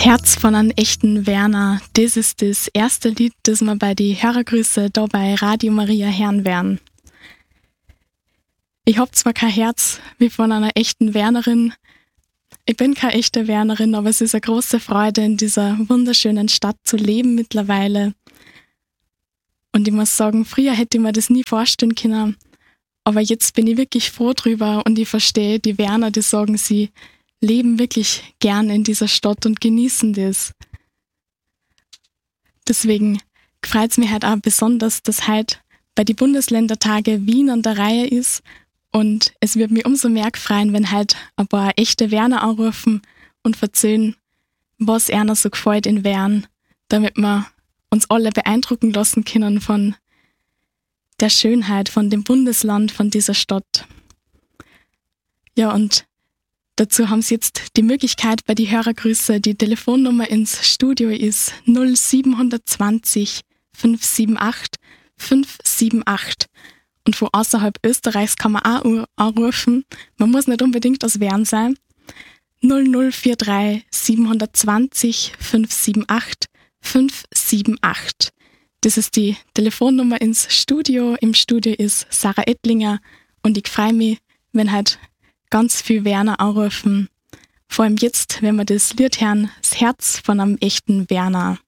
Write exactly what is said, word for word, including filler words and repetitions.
Herz von einem echten Werner, das ist das erste Lied, das wir bei die Hörergrüße da bei Radio Maria hören werden. Ich hab zwar kein Herz wie von einer echten Wernerin, ich bin keine echte Wernerin, aber es ist eine große Freude, in dieser wunderschönen Stadt zu leben mittlerweile. Und ich muss sagen, früher hätte ich mir das nie vorstellen können, aber jetzt bin ich wirklich froh drüber und ich verstehe die Werner, die sagen, sie leben wirklich gern in dieser Stadt und genießen das. Deswegen freut es mich halt auch besonders, dass heute bei die Bundesländertage Wien an der Reihe ist und es wird mich umso mehr freuen, wenn halt ein paar echte Werner anrufen und erzählen, was einer so gefällt in Wern, damit wir uns alle beeindrucken lassen können von der Schönheit, von dem Bundesland, von dieser Stadt. Ja, und dazu haben Sie jetzt die Möglichkeit bei die Hörergrüße. Die Telefonnummer ins Studio ist null sieben zwei null fünf sieben acht fünf sieben acht. Und von außerhalb Österreichs kann man auch anrufen. Man muss nicht unbedingt aus Wern sein. null null vier drei sieben zwei null fünf sieben acht fünf sieben acht. Das ist die Telefonnummer ins Studio. Im Studio ist Sarah Ettlinger und ich freue mich, wenn halt ganz viel Werner anrufen. Vor allem jetzt, wenn wir das Lied hören, das Herz von einem echten Werner.